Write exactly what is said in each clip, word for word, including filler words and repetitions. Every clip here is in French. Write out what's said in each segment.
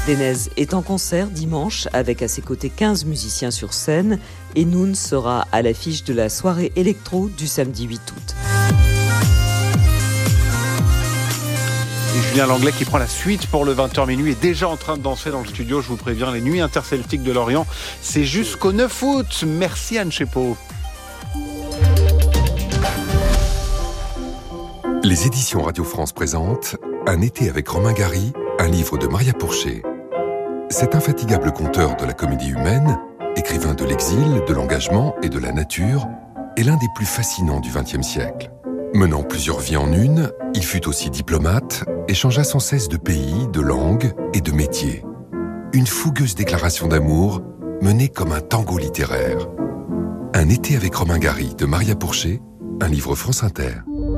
Denez est en concert dimanche avec à ses côtés quinze musiciens sur scène et Noon sera à l'affiche de la soirée électro du samedi huit août. Et Julien Langlais qui prend la suite pour le vingt heures minuit est déjà en train de danser dans le studio. Je vous préviens, les nuits interceltiques de Lorient, c'est jusqu'au neuf août. Merci Anne Chepeau. Les éditions Radio France présentent Un été avec Romain Gary, un livre de Maria Pourchet. Cet infatigable conteur de la comédie humaine, écrivain de l'exil, de l'engagement et de la nature, est l'un des plus fascinants du vingtième siècle. Menant plusieurs vies en une, il fut aussi diplomate et changea sans cesse de pays, de langue et de métier. Une fougueuse déclaration d'amour menée comme un tango littéraire. Un été avec Romain Gary de Maria Pourchet, un livre France Inter.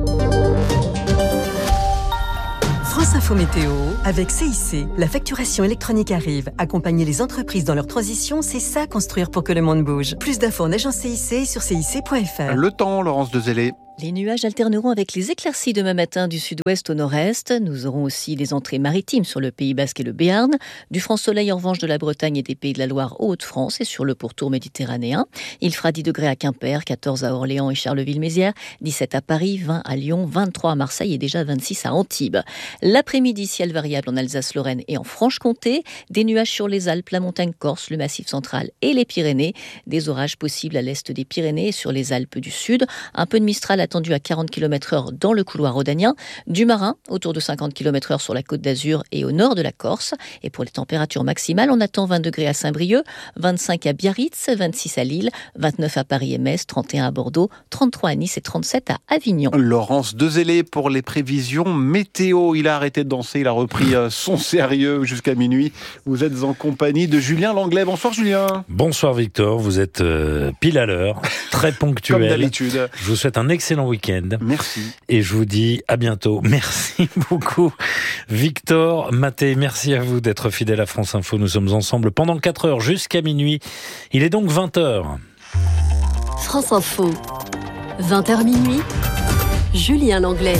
France Info Météo, avec C I C. La facturation électronique arrive. Accompagner les entreprises dans leur transition, c'est ça construire pour que le monde bouge. Plus d'infos en agence C I C sur C I C point F R. Le temps, Laurence Dezellé. Les nuages alterneront avec les éclaircies demain matin du sud-ouest au nord-est. Nous aurons aussi les entrées maritimes sur le Pays Basque et le Béarn. Du franc soleil en revanche de la Bretagne et des Pays de la Loire aux Hauts-de-France et sur le pourtour méditerranéen. Il fera dix degrés à Quimper, quatorze à Orléans et Charleville-Mézières, dix-sept à Paris, vingt à Lyon, vingt-trois à Marseille et déjà vingt-six à Antibes. L'après-midi, ciel variable en Alsace-Lorraine et en Franche-Comté. Des nuages sur les Alpes, la montagne corse, le Massif central et les Pyrénées. Des orages possibles à l'est des Pyrénées et sur les Alpes du Sud. Un peu de Mistral attendu à quarante kilomètres heure dans le couloir rhodanien, du marin autour de cinquante kilomètres heure sur la Côte d'Azur et au nord de la Corse. Et pour les températures maximales, on attend vingt degrés à Saint-Brieuc, vingt-cinq à Biarritz, vingt-six à Lille, vingt-neuf à Paris et Metz, trente et un à Bordeaux, trente-trois à Nice et trente-sept à Avignon. Laurence Dezellé pour les prévisions météo. Il a arrêté de danser, il a repris son sérieux jusqu'à minuit. Vous êtes en compagnie de Julien Langlais. Bonsoir Julien. Bonsoir Victor, vous êtes euh, pile à l'heure, très ponctuel. Comme d'habitude. Je vous souhaite un excellent week-end. Merci. Et je vous dis à bientôt. Merci beaucoup. Victor, Mathé, merci à vous d'être fidèle à France Info. Nous sommes ensemble pendant quatre heures jusqu'à minuit. Il est donc vingt heures. France Info. vingt heures minuit. Julien Langlais.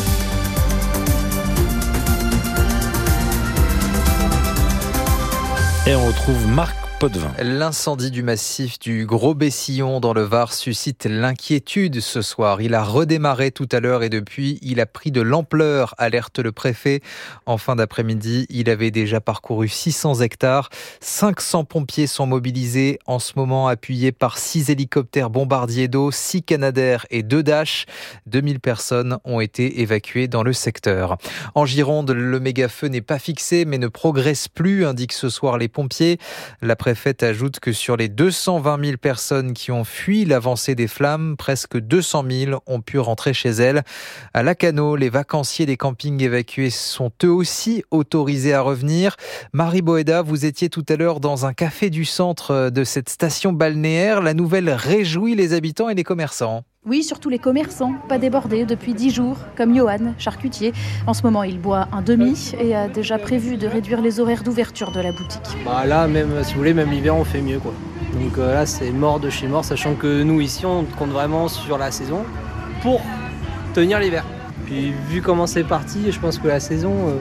Et on retrouve Marc Potvin. L'incendie du massif du Gros-Bessillon dans le Var suscite l'inquiétude ce soir. Il a redémarré tout à l'heure et depuis, il a pris de l'ampleur, alerte le préfet. En fin d'après-midi, il avait déjà parcouru six cents hectares. cinq cents pompiers sont mobilisés, en ce moment appuyés par six hélicoptères bombardiers d'eau, six Canadair et deux Dash. deux mille personnes ont été évacuées dans le secteur. En Gironde, le méga-feu n'est pas fixé mais ne progresse plus, indiquent ce soir les pompiers. La La préfète ajoute que sur les deux cent vingt mille personnes qui ont fui l'avancée des flammes, presque deux cent mille ont pu rentrer chez elles. À Lacanau, les vacanciers des campings évacués sont eux aussi autorisés à revenir. Marie Boéda, vous étiez tout à l'heure dans un café du centre de cette station balnéaire. La nouvelle réjouit les habitants et les commerçants. Oui, surtout les commerçants, pas débordés depuis dix jours, comme Johan, charcutier. En ce moment, il boit un demi et a déjà prévu de réduire les horaires d'ouverture de la boutique. Bah là, même si vous voulez, même l'hiver, on fait mieux, quoi. Donc euh, là, c'est mort de chez mort, sachant que nous, ici, on compte vraiment sur la saison pour tenir l'hiver. Puis vu comment c'est parti, je pense que la saison, euh,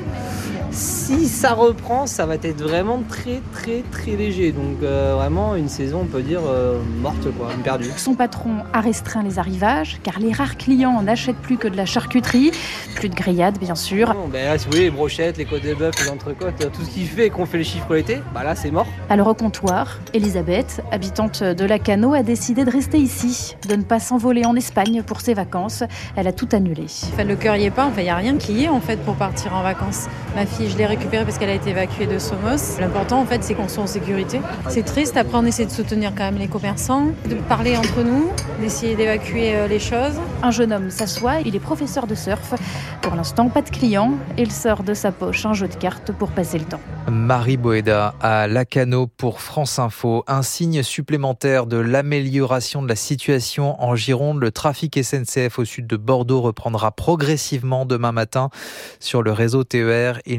si ça reprend, ça va être vraiment très très très léger. Donc euh, vraiment une saison, on peut dire, euh, morte, quoi, perdue. Son patron a restreint les arrivages, car les rares clients n'achètent plus que de la charcuterie. Plus de grillades, bien sûr. Non, ben là, si vous voulez, les brochettes, les côtes de bœuf, les entrecôtes, tout ce qui fait qu'on fait les chiffres l'été, bah là, c'est mort. Alors au comptoir, Elisabeth, habitante de Lacanau, a décidé de rester ici, de ne pas s'envoler en Espagne pour ses vacances. Elle a tout annulé. Enfin, le cœur y est pas, enfin, il n'y a rien qui y est en fait pour partir en vacances. Ma fille, je l'ai récupérée parce qu'elle a été évacuée de Somos. L'important en fait, c'est qu'on soit en sécurité. C'est triste, après on essaie de soutenir quand même les commerçants, de parler entre nous, d'essayer d'évacuer les choses. Un jeune homme s'assoit, il est professeur de surf. Pour l'instant, pas de clients. Il sort de sa poche un jeu de cartes pour passer le temps. Marie Boéda à Lacanau pour France Info. Un signe supplémentaire de l'amélioration de la situation en Gironde. Le trafic S N C F au sud de Bordeaux reprendra progressivement demain matin. Sur le réseau T E R, il n'y aura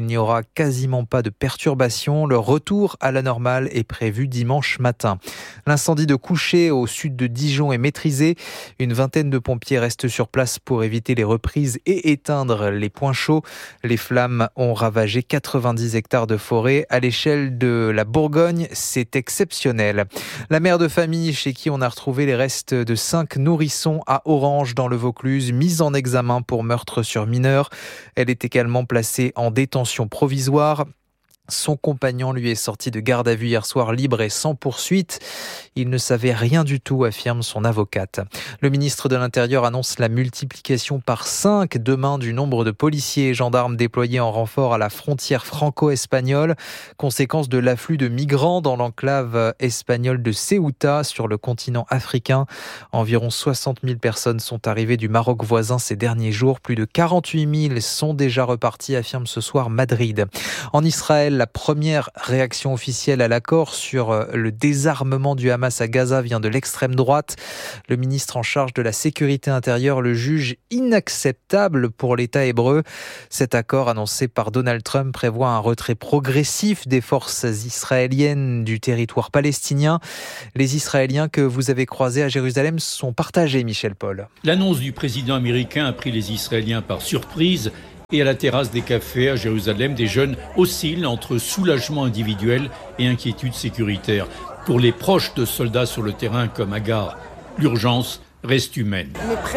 quasiment pas de perturbations. Le retour à la normale est prévu dimanche matin. L'incendie de Couchet au sud de Dijon est maîtrisé. Une vingtaine de pompiers restent sur place pour éviter les reprises et éteindre les points chauds. Les flammes ont ravagé quatre-vingt-dix hectares de forêt. À l'échelle de la Bourgogne, c'est exceptionnel. La mère de famille chez qui on a retrouvé les restes de cinq nourrissons à Orange dans le Vaucluse, mise en examen pour meurtre sur mineur. Elle est également placée en détention provisoire. Son compagnon lui est sorti de garde à vue hier soir libre et sans poursuite. Il ne savait rien du tout, affirme son avocate. Le ministre de l'Intérieur annonce la multiplication par cinq demain du nombre de policiers et gendarmes déployés en renfort à la frontière franco-espagnole. Conséquence de l'afflux de migrants dans l'enclave espagnole de Ceuta sur le continent africain. Environ soixante mille personnes sont arrivées du Maroc voisin ces derniers jours. Plus de quarante-huit mille sont déjà repartis, affirme ce soir Madrid. En Israël, la première réaction officielle à l'accord sur le désarmement du Hamas à Gaza vient de l'extrême droite. Le ministre en charge de la sécurité intérieure le juge inacceptable pour l'État hébreu. Cet accord annoncé par Donald Trump prévoit un retrait progressif des forces israéliennes du territoire palestinien. Les Israéliens que vous avez croisés à Jérusalem sont partagés, Michel Paul. L'annonce du président américain a pris les Israéliens par surprise. Et à la terrasse des cafés à Jérusalem, des jeunes oscillent entre soulagement individuel et inquiétude sécuritaire. Pour les proches de soldats sur le terrain comme Agar, l'urgence reste humaine.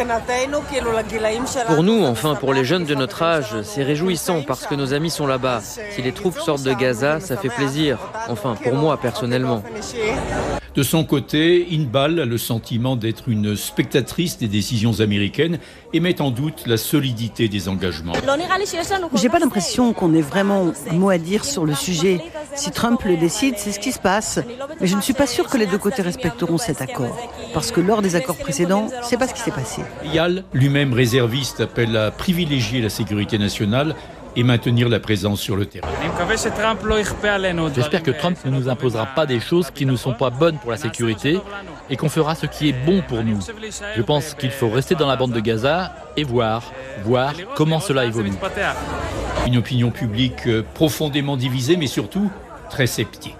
Pour nous, enfin pour les jeunes de notre âge, c'est réjouissant parce que nos amis sont là-bas. Si les troupes sortent de Gaza, ça fait plaisir. Enfin, pour moi personnellement. De son côté, Inbal a le sentiment d'être une spectatrice des décisions américaines et met en doute la solidité des engagements. J'ai pas l'impression qu'on ait vraiment un mot à dire sur le sujet. Si Trump le décide, c'est ce qui se passe. Mais je ne suis pas sûr que les deux côtés respecteront cet accord. Parce que lors des accords précédents, c'est pas ce qui s'est passé. Yal, lui-même réserviste, appelle à privilégier la sécurité nationale et maintenir la présence sur le terrain. J'espère que Trump ne nous imposera pas des choses qui ne sont pas bonnes pour la sécurité et qu'on fera ce qui est bon pour nous. Je pense qu'il faut rester dans la bande de Gaza et voir, voir comment cela évolue. Une opinion publique profondément divisée, mais surtout très sceptique.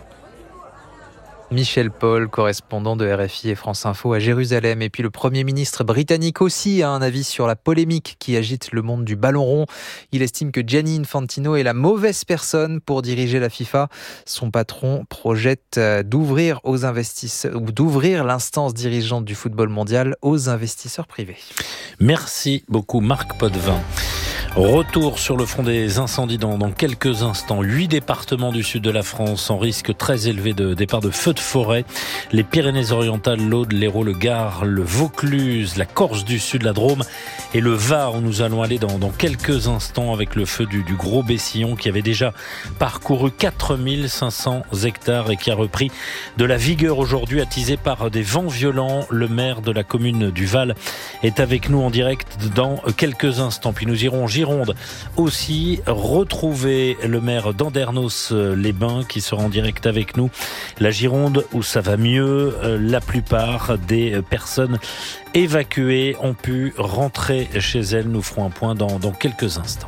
Michel Paul, correspondant de R F I et France Info à Jérusalem. Et puis le Premier ministre britannique aussi a un avis sur la polémique qui agite le monde du ballon rond. Il estime que Gianni Infantino est la mauvaise personne pour diriger la FIFA. Son patron projette d'ouvrir aux investisseurs ou d'ouvrir l'instance dirigeante du football mondial aux investisseurs privés. Merci beaucoup Marc Potvin. Retour sur le front des incendies dans, dans quelques instants. Huit départements du sud de la France en risque très élevé de départ de feux de forêt. Les Pyrénées-Orientales, l'Aude, l'Hérault, le Gard, le Vaucluse, la Corse du Sud, la Drôme et le Var où nous allons aller dans, dans quelques instants avec le feu du, du Gros Bessillon qui avait déjà parcouru quatre mille cinq cents hectares et qui a repris de la vigueur aujourd'hui, attisé par des vents violents. Le maire de la commune du Val est avec nous en direct dans quelques instants. Puis nous irons en Gironde aussi retrouver le maire d'Andernos-les-Bains qui sera en direct avec nous. La Gironde où ça va mieux, la plupart des personnes évacuées ont pu rentrer chez elles. Nous ferons un point dans, dans quelques instants.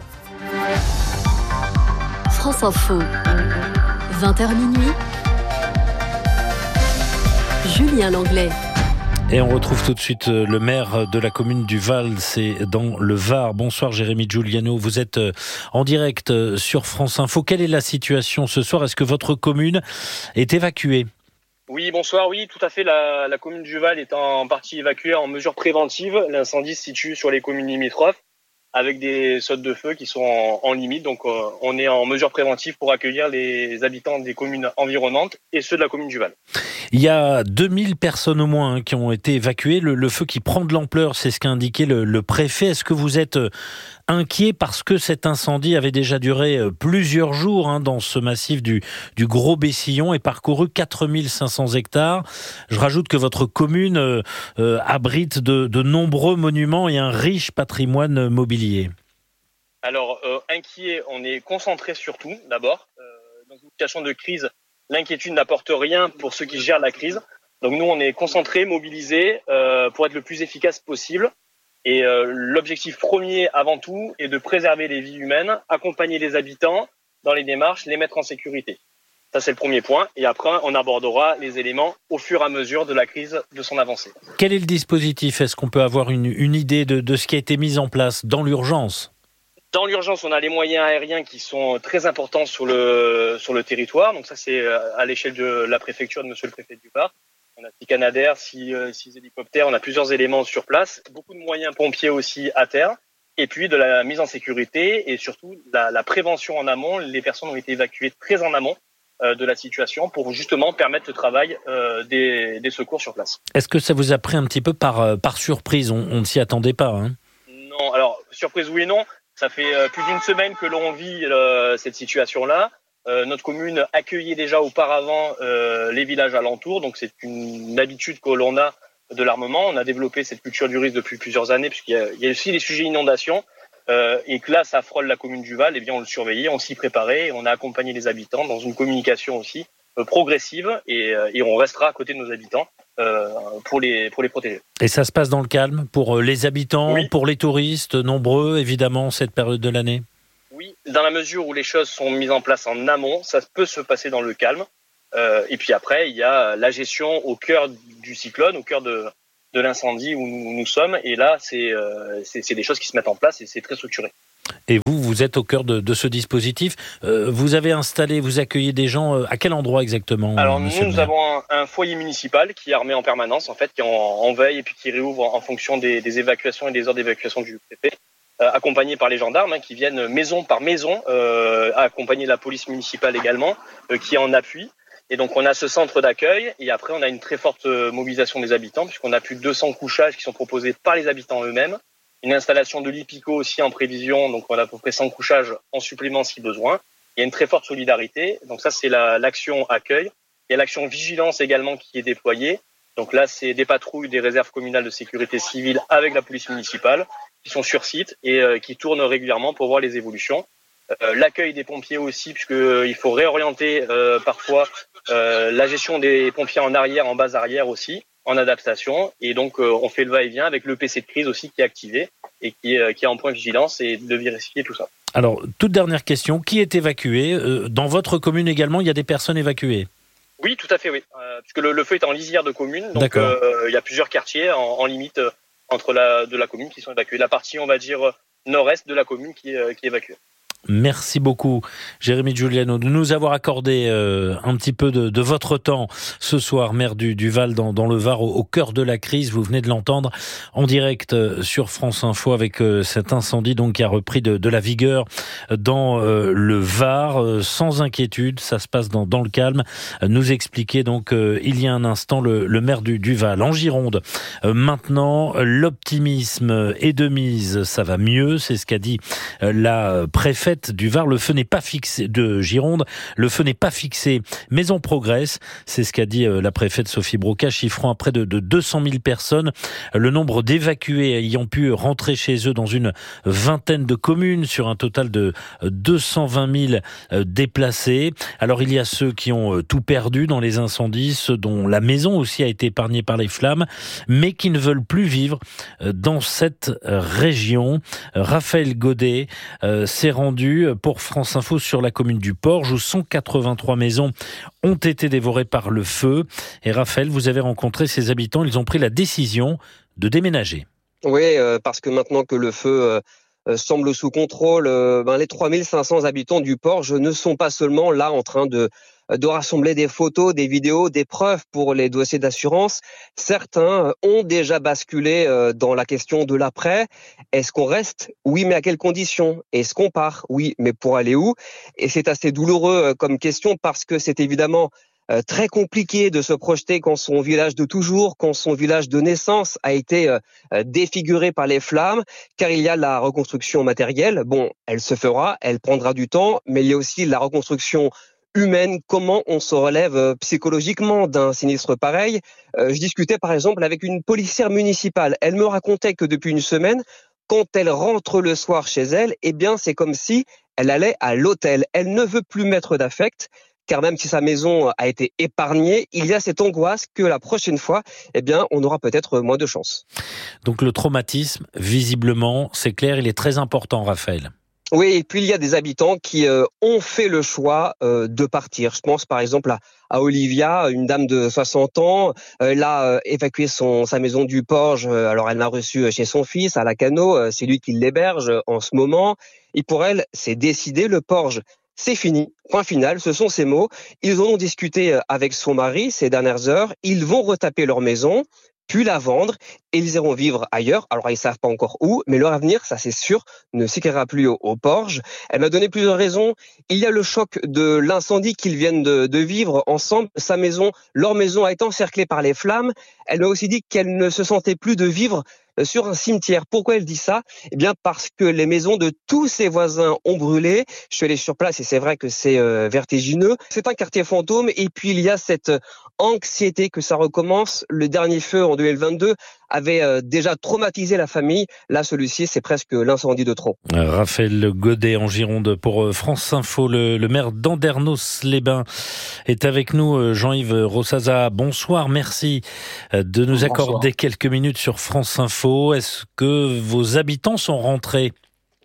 France Info, vingt heures minuit, Julien Langlais. Et on retrouve tout de suite le maire de la commune du Val, c'est dans le Var. Bonsoir Jérémy Giuliano, vous êtes en direct sur France Info. Quelle est la situation ce soir ? Est-ce que votre commune est évacuée ? Oui, bonsoir. Oui, tout à fait. La, la commune du Val est en partie évacuée en mesure préventive. L'incendie se situe sur les communes limitrophes avec des sautes de feu qui sont en, en limite. Donc, euh, on est en mesure préventive pour accueillir les habitants des communes environnantes et ceux de la commune du Val. Il y a deux mille personnes au moins hein, qui ont été évacuées. Le, le feu qui prend de l'ampleur, c'est ce qu'a indiqué le, le préfet. Est-ce que vous êtes inquiet parce que cet incendie avait déjà duré plusieurs jours hein, dans ce massif du, du Gros Bessillon et parcouru quatre mille cinq cents hectares. Je rajoute que votre commune euh, euh, abrite de, de nombreux monuments et un riche patrimoine mobilier. Alors, euh, inquiet, on est concentré sur tout, d'abord. Euh, dans une situation de crise, l'inquiétude n'apporte rien pour ceux qui gèrent la crise. Donc nous, on est concentrés, mobilisés euh, pour être le plus efficace possible. Et euh, l'objectif premier, avant tout, est de préserver les vies humaines, accompagner les habitants dans les démarches, les mettre en sécurité. Ça, c'est le premier point. Et après, on abordera les éléments au fur et à mesure de la crise, de son avancée. Quel est le dispositif ? Est-ce qu'on peut avoir une, une idée de, de ce qui a été mis en place dans l'urgence ? Dans l'urgence, on a les moyens aériens qui sont très importants sur le, sur le territoire. Donc ça, c'est à l'échelle de la préfecture de monsieur le préfet du Var. On a six Canadair, six, six hélicoptères, on a plusieurs éléments sur place. Beaucoup de moyens pompiers aussi à terre. Et puis de la mise en sécurité et surtout la, la prévention en amont. Les personnes ont été évacuées très en amont de la situation pour justement permettre le travail euh, des, des secours sur place. Est-ce que ça vous a pris un petit peu par, par surprise ? On, on ne s'y attendait pas. Hein ? Non, alors surprise oui et non. Ça fait euh, plus d'une semaine que l'on vit euh, cette situation-là. Euh, notre commune accueillait déjà auparavant euh, les villages alentours, donc c'est une, une habitude que l'on a de l'armement. On a développé cette culture du risque depuis plusieurs années, puisqu'il y a, il y a aussi les sujets inondations. Euh, et que là, ça frôle la commune du Val, et bien on le surveillait, on s'y préparait, et on a accompagné les habitants dans une communication aussi euh, progressive, et, euh, et on restera à côté de nos habitants euh, pour les pour les protéger. Et ça se passe dans le calme pour les habitants, oui. Pour les touristes, nombreux évidemment cette période de l'année. Oui, dans la mesure où les choses sont mises en place en amont, ça peut se passer dans le calme. Euh, et puis après, il y a la gestion au cœur du cyclone, au cœur de de l'incendie où nous, nous sommes. Et là, c'est, euh, c'est, c'est des choses qui se mettent en place et c'est très structuré. Et vous, vous êtes au cœur de, de ce dispositif. Euh, vous avez installé, vous accueillez des gens euh, à quel endroit exactement ? Alors nous, nous avons un, un foyer municipal qui est armé en permanence, en fait, qui est en, en veille et puis qui réouvre en, en fonction des, des évacuations et des heures d'évacuation du préfet, euh, accompagné par les gendarmes hein, qui viennent maison par maison, euh, accompagner la police municipale également, euh, qui est en appui. Et donc, on a ce centre d'accueil et après, on a une très forte mobilisation des habitants puisqu'on a plus de deux cents couchages qui sont proposés par les habitants eux-mêmes. Une installation de lits picots aussi en prévision, donc on a à peu près cent couchages en supplément si besoin. Il y a une très forte solidarité. Donc ça, c'est la, l'action accueil. Il y a l'action vigilance également qui est déployée. Donc là, c'est des patrouilles des réserves communales de sécurité civile avec la police municipale qui sont sur site et euh, qui tournent régulièrement pour voir les évolutions. Euh, l'accueil des pompiers aussi, puisqu'il faut réorienter euh, parfois euh, la gestion des pompiers en arrière, en base arrière aussi, en adaptation. Et donc, euh, on fait le va-et-vient avec le P C de crise aussi qui est activé et qui est, qui est en point de vigilance et de vérifier tout ça. Alors, toute dernière question, qui est évacué ? euh, Dans votre commune également, il y a des personnes évacuées ? Oui, tout à fait, oui. Euh, puisque le, le feu est en lisière de commune, donc euh, il y a plusieurs quartiers en, en limite euh, entre la, de la commune qui sont évacués. La partie, on va dire, nord-est de la commune qui est, qui est évacuée. Merci beaucoup, Jérémy Giuliano, de nous avoir accordé euh, un petit peu de, de votre temps ce soir, maire du, du Val dans, dans le Var, au, au cœur de la crise. Vous venez de l'entendre en direct sur France Info avec euh, cet incendie donc qui a repris de, de la vigueur dans euh, le Var, euh, sans inquiétude. Ça se passe dans, dans le calme. Nous expliquait donc euh, il y a un instant le, le maire du, du Val. En Gironde, euh, maintenant, l'optimisme est de mise. Ça va mieux, c'est ce qu'a dit euh, la préfète du Var. Le feu n'est pas fixé de Gironde, le feu n'est pas fixé, mais on progresse. C'est ce qu'a dit la préfète Sophie Broca, chiffrant à près de, de deux cent mille personnes le nombre d'évacués ayant pu rentrer chez eux dans une vingtaine de communes sur un total de deux cent vingt mille déplacés. Alors il y a ceux qui ont tout perdu dans les incendies, ceux dont la maison aussi a été épargnée par les flammes, mais qui ne veulent plus vivre dans cette région. Raphaël Godet euh, s'est rendu pour France Info sur la commune du Porge où cent quatre-vingt-trois maisons ont été dévorées par le feu. Et Raphaël, vous avez rencontré ces habitants, ils ont pris la décision de déménager. Oui, euh, parce que maintenant que le feu euh, semble sous contrôle, euh, ben les trois mille cinq cents habitants du Porge ne sont pas seulement là en train de de rassembler des photos, des vidéos, des preuves pour les dossiers d'assurance. Certains ont déjà basculé dans la question de l'après. Est-ce qu'on reste ? Oui, mais à quelles conditions ? Est-ce qu'on part ? Oui, mais pour aller où ? Et c'est assez douloureux comme question parce que c'est évidemment très compliqué de se projeter quand son village de toujours, quand son village de naissance a été défiguré par les flammes, car il y a la reconstruction matérielle. Bon, elle se fera, elle prendra du temps, mais il y a aussi la reconstruction humaine, comment on se relève psychologiquement d'un sinistre pareil. Euh, je discutais par exemple avec une policière municipale. Elle me racontait que depuis une semaine, quand elle rentre le soir chez elle, eh bien c'est comme si elle allait à l'hôtel. Elle ne veut plus mettre d'affect, car même si sa maison a été épargnée, il y a cette angoisse que la prochaine fois, eh bien on aura peut-être moins de chance. Donc le traumatisme, visiblement, c'est clair, il est très important, Raphaël. Oui, et puis il y a des habitants qui euh, ont fait le choix euh, de partir. Je pense par exemple à, à Olivia, une dame de soixante ans. Euh, elle a euh, évacué son, sa maison du Porge. Euh, alors elle l'a reçue chez son fils à Lacanau. Euh, c'est lui qui l'héberge euh, en ce moment. Et pour elle, c'est décidé, le Porge, c'est fini. Point final, ce sont ses mots. Ils en ont discuté avec son mari ces dernières heures. Ils vont retaper leur maison, puis la vendre, et ils iront vivre ailleurs. Alors, ils savent pas encore où, mais leur avenir, ça c'est sûr, ne s'écrira plus au, au Porge. Elle m'a donné plusieurs raisons. Il y a le choc de l'incendie qu'ils viennent de, de vivre ensemble. Sa maison, leur maison a été encerclée par les flammes. Elle m'a aussi dit qu'elle ne se sentait plus de vivre sur un cimetière. Pourquoi elle dit ça? Eh bien, parce que les maisons de tous ses voisins ont brûlé. Je suis allé sur place et c'est vrai que c'est euh, vertigineux. C'est un quartier fantôme et puis il y a cette anxiété que ça recommence. Le dernier feu en deux mille vingt-deux avait euh, déjà traumatisé la famille. Là, celui-ci, c'est presque l'incendie de trop. Raphaël Godet en Gironde pour France Info. Le, le maire d'Andernos-les-Bains est avec nous. Jean-Yves Rossaza, bonsoir. Merci de nous accorder bonsoir. Quelques minutes sur France Info. Est-ce que vos habitants sont rentrés ?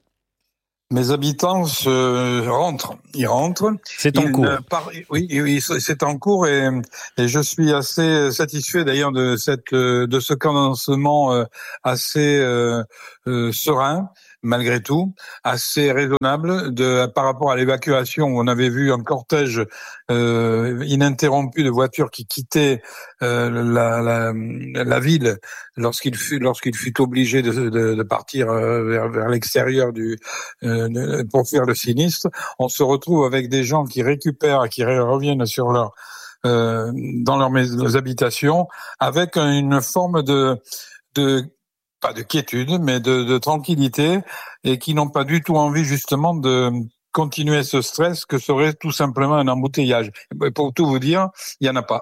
Mes habitants se rentrent, ils rentrent. C'est en ils cours. Par... Oui, oui, c'est en cours et, et je suis assez satisfait d'ailleurs de cette de ce commencement assez euh, euh, serein. Malgré tout, assez raisonnable de par rapport à l'évacuation. On avait vu un cortège euh, ininterrompu de voitures qui quittaient euh, la, la, la ville lorsqu'il fut lorsqu'il fut obligé de, de, de partir euh, vers, vers l'extérieur du euh, de, pour faire le sinistre. On se retrouve avec des gens qui récupèrent, qui reviennent sur leur euh, dans leurs, leurs habitations avec une forme de de pas de quiétude, mais de, de tranquillité, et qui n'ont pas du tout envie justement de continuer ce stress que serait tout simplement un embouteillage. Et pour tout vous dire, il n'y en a pas.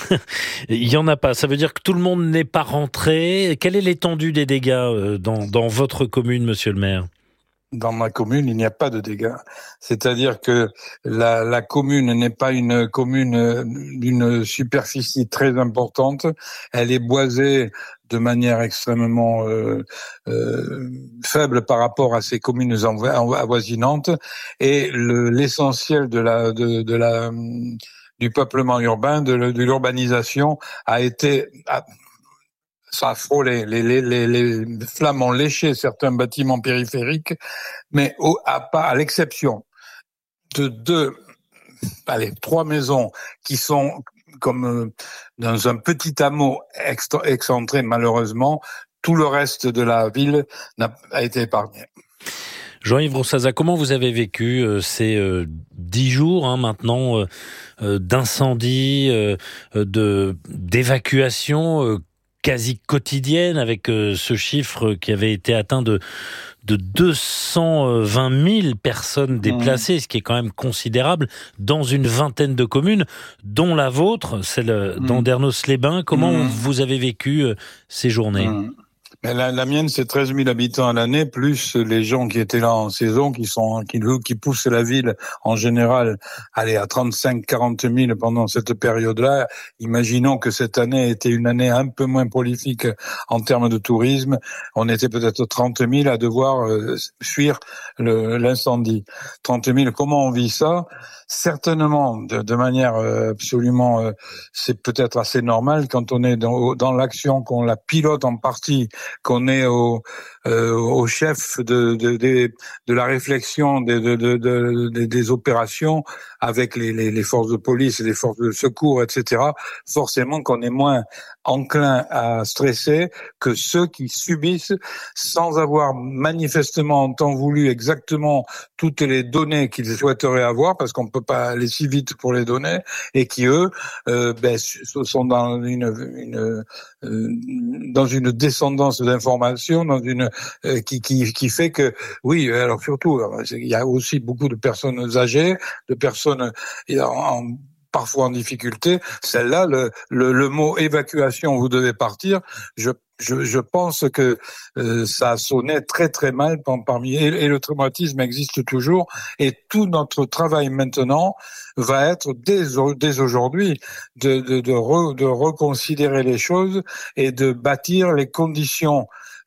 Il n'y en a pas. Ça veut dire que tout le monde n'est pas rentré. Quelle est l'étendue des dégâts dans, dans votre commune, monsieur le maire ? Dans ma commune, il n'y a pas de dégâts. C'est-à-dire que la, la commune n'est pas une commune d'une superficie très importante. Elle est boisée de manière extrêmement euh, euh, faible par rapport à ces communes avoisinantes. Et le, l'essentiel de la, de, de la, du peuplement urbain, de, de l'urbanisation, a été... A, ça a frôlé, les, les, les, les flammes ont léché certains bâtiments périphériques, mais au, à, pas, à l'exception de deux, allez, trois maisons qui sont comme euh, dans un petit hameau extra, excentré, malheureusement, tout le reste de la ville n'a, a été épargné. Jean-Yves Rossaza, comment vous avez vécu euh, ces euh, dix jours hein, maintenant euh, euh, d'incendie, euh, de d'évacuation euh, quasi quotidienne, avec euh, ce chiffre qui avait été atteint de, de deux cent vingt mille personnes déplacées, mmh. ce qui est quand même considérable, dans une vingtaine de communes, dont la vôtre, celle mmh. d'Andernos-les-Bains. Comment mmh. vous avez vécu euh, ces journées ? mmh. Mais la, la mienne, c'est treize mille habitants à l'année, plus les gens qui étaient là en saison, qui sont qui, qui poussent la ville en général, allez, à trente-cinq à quarante mille pendant cette période-là. Imaginons que cette année était une année un peu moins prolifique en termes de tourisme. On était peut-être trente mille à devoir euh, fuir le, l'incendie. trente mille, comment on vit ça ? Certainement, de, de manière euh, absolument, euh, c'est peut-être assez normal quand on est dans, dans l'action, qu'on la pilote en partie, qu'on est au, euh, au chef de, de, de, de la réflexion de, de, de, de, de, des opérations avec les, les, les forces de police et les forces de secours, et cetera. Forcément qu'on est moins enclin à stresser que ceux qui subissent sans avoir manifestement en temps voulu exactement toutes les données qu'ils souhaiteraient avoir, parce qu'on peut pas aller si vite pour les donner, et qui eux euh, ben, sont dans une, une euh, dans une descendance d'informations, dans une euh, qui, qui qui fait que oui, alors surtout il y a aussi beaucoup de personnes âgées, de personnes en, en parfois en difficulté. Celle-là, le, le, le mot évacuation, vous devez partir, je Je, je pense que euh, ça a sonné très très mal parmi et, et le traumatisme existe toujours, et tout notre travail maintenant va être dès, dès aujourd'hui de, de, de, re, de reconsidérer les choses et de bâtir les conditions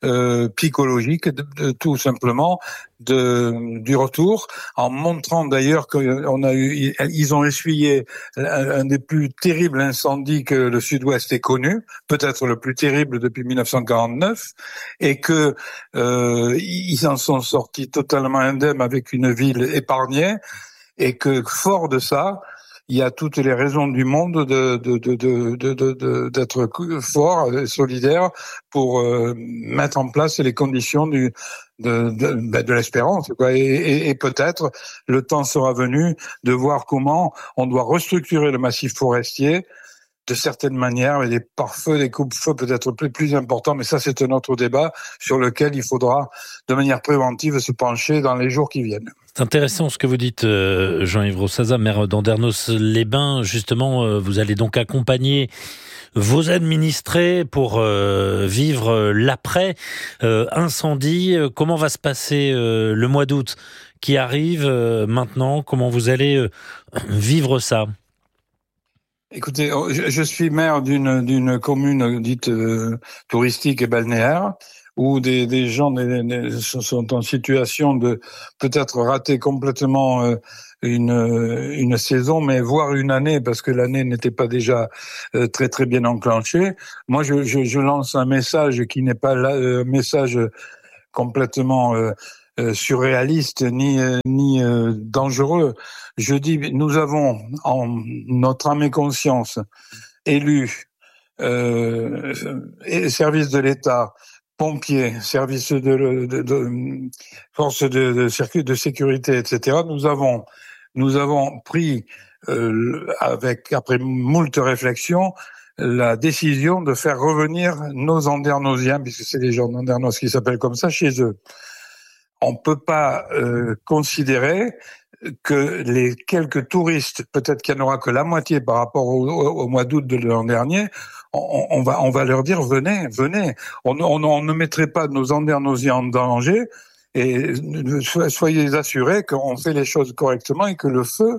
euh, psychologique, de, de, tout simplement, de, du retour, en montrant d'ailleurs qu'on a eu, ils ont essuyé un, un des plus terribles incendies que le Sud-Ouest ait connu, peut-être le plus terrible depuis mille neuf cent quarante-neuf, et que euh, ils en sont sortis totalement indemnes avec une ville épargnée, et que fort de ça, il y a toutes les raisons du monde de, de, de, de, de, de, d'être fort et solidaire pour euh, mettre en place les conditions du, de, de, ben de l'espérance, quoi. Et, et, et peut-être le temps sera venu de voir comment on doit restructurer le massif forestier de certaines manières, et des pare-feux, des coupe-feux peut-être plus, plus importants, mais ça c'est un autre débat sur lequel il faudra de manière préventive se pencher dans les jours qui viennent. C'est intéressant ce que vous dites, Jean-Yves Rossaza, maire d'Andernos-les-Bains. Justement, vous allez donc accompagner vos administrés pour euh, vivre l'après euh, incendie. Comment va se passer euh, le mois d'août qui arrive euh, maintenant? Comment vous allez euh, vivre ça? Écoutez, je, je suis maire d'une d'une commune dite euh, touristique et balnéaire, où des, des gens des, des, sont en situation de peut-être rater complètement euh, une une saison, mais voire une année, parce que l'année n'était pas déjà euh, très très bien enclenchée. Moi, je, je, je lance un message qui n'est pas là, un message complètement euh, euh, surréaliste ni euh, ni euh, dangereux. Je dis, nous avons en notre âme et conscience élu euh, services de l'État, pompiers, services de, de, de forces de, de circuit de sécurité, et cetera. Nous avons nous avons pris euh, avec après moult réflexions la décision de faire revenir nos Andernosiens, puisque c'est les gens d'Andernos qui s'appellent comme ça, chez eux. On peut pas euh, considérer que les quelques touristes, peut-être qu'il n'y en aura que la moitié par rapport au, au, au mois d'août de l'an dernier, on, on va on va leur dire venez, venez. On, on, on ne mettrait pas nos Andernosiens en danger, et soyez assurés qu'on fait les choses correctement et que le feu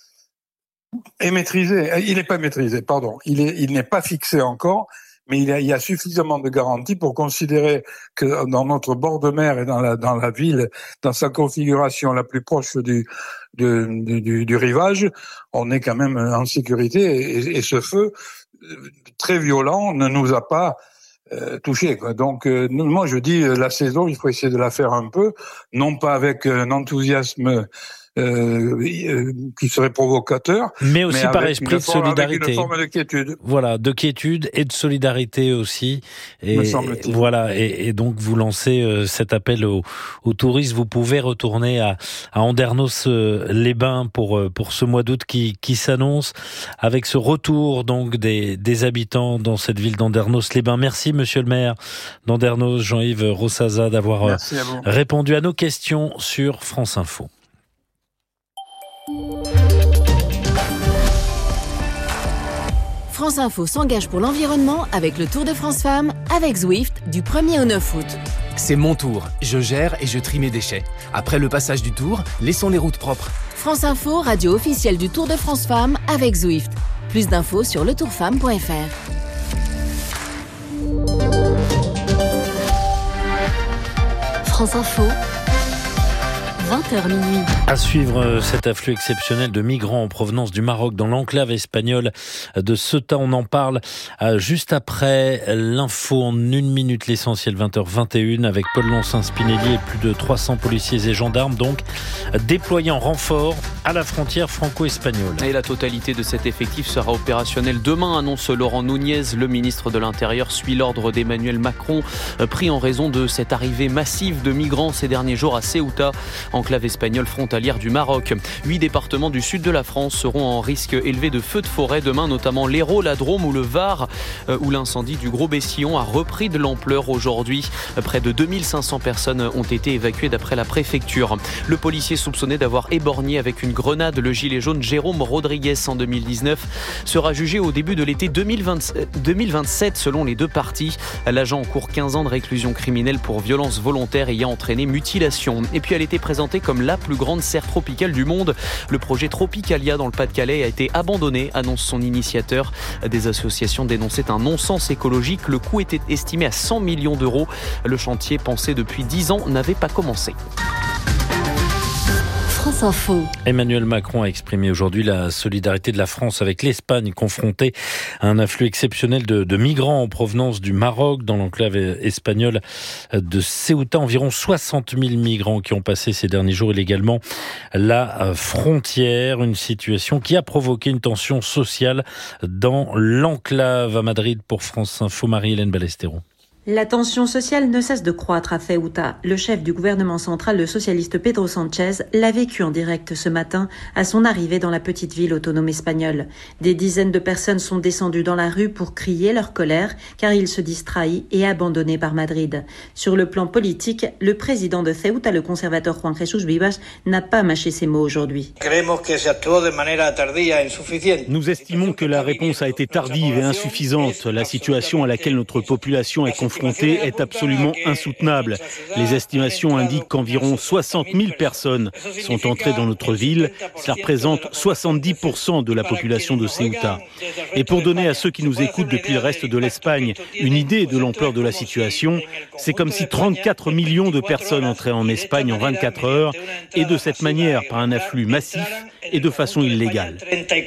est maîtrisé. Il n'est pas maîtrisé, pardon. Il est il n'est pas fixé encore. Mais il y, a, il y a suffisamment de garanties pour considérer que dans notre bord de mer et dans la, dans la ville, dans sa configuration la plus proche du, du, du, du rivage, on est quand même en sécurité. Et, et ce feu, très violent, ne nous a pas euh, touchés, quoi. Donc, euh, moi, je dis, la saison, il faut essayer de la faire un peu, non pas avec un enthousiasme Euh, euh, qui serait provocateur, mais aussi mais par esprit de forme, solidarité. Avec une forme de quiétude. Voilà, de quiétude et de solidarité aussi. Et voilà, et, et donc vous lancez euh, cet appel aux, aux touristes. Vous pouvez retourner à, à Andernos-les-Bains pour pour ce mois d'août qui qui s'annonce, avec ce retour donc des des habitants dans cette ville d'Andernos-les-Bains. Merci, Monsieur le maire d'Andernos, Jean-Yves Rossaza, d'avoir à répondu à nos questions sur France Info. France Info s'engage pour l'environnement avec le Tour de France Femmes avec Zwift du premier au neuf août. C'est mon tour, je gère et je trie mes déchets. Après le passage du Tour, laissons les routes propres. France Info, radio officielle du Tour de France Femmes avec Zwift. Plus d'infos sur le tour femme point f r. France Info, vingt heures minuit. À suivre cet afflux exceptionnel de migrants en provenance du Maroc dans l'enclave espagnole de Ceuta. On en parle juste après l'info en une minute, l'essentiel vingt heures vingt et une avec Paul Loncin-Spinelli et plus de trois cents policiers et gendarmes donc déployés en renfort à la frontière franco-espagnole. Et la totalité de cet effectif sera opérationnelle demain, annonce Laurent Nunez. Le ministre de l'Intérieur suit l'ordre d'Emmanuel Macron, pris en raison de cette arrivée massive de migrants ces derniers jours à Ceuta, enclave espagnole frontalière du Maroc. Huit départements du sud de la France seront en risque élevé de feux de forêt demain, notamment l'Hérault, la Drôme ou le Var, où l'incendie du Gros Bessillon a repris de l'ampleur aujourd'hui. Près de deux mille cinq cents personnes ont été évacuées d'après la préfecture. Le policier soupçonné d'avoir éborgné avec une grenade le gilet jaune Jérôme Rodriguez en deux mille dix-neuf sera jugé au début de l'été deux mille vingt-sept selon les deux parties. L'agent encourt quinze ans de réclusion criminelle pour violence volontaire ayant entraîné mutilation. Et puis elle était présente présentée comme la plus grande serre tropicale du monde. Le projet Tropicalia dans le Pas-de-Calais a été abandonné, annonce son initiateur. Des associations dénonçaient un non-sens écologique. Le coût était estimé à cent millions d'euros. Le chantier, pensé depuis dix ans, n'avait pas commencé. France Info. Emmanuel Macron a exprimé aujourd'hui la solidarité de la France avec l'Espagne, confrontée à un afflux exceptionnel de, de migrants en provenance du Maroc dans l'enclave espagnole de Ceuta. Environ soixante mille migrants qui ont passé ces derniers jours illégalement la frontière. Une situation qui a provoqué une tension sociale dans l'enclave à Madrid. Pour France Info, Marie-Hélène Ballesteros. La tension sociale ne cesse de croître à Ceuta. Le chef du gouvernement central, le socialiste Pedro Sánchez, l'a vécu en direct ce matin à son arrivée dans la petite ville autonome espagnole. Des dizaines de personnes sont descendues dans la rue pour crier leur colère car ils se disent trahis et abandonnés par Madrid. Sur le plan politique, le président de Ceuta, le conservateur Juan Jesús Vivas, n'a pas mâché ses mots aujourd'hui. Nous estimons que la réponse a été tardive et insuffisante. La situation à laquelle notre population est confrontée est absolument insoutenable. Les estimations indiquent qu'environ soixante mille personnes sont entrées dans notre ville. Cela représente soixante-dix pour cent de la population de Ceuta. Et pour donner à ceux qui nous écoutent depuis le reste de l'Espagne une idée de l'ampleur de la situation, c'est comme si trente-quatre millions de personnes entraient en Espagne en vingt-quatre heures et de cette manière par un afflux massif et de façon illégale.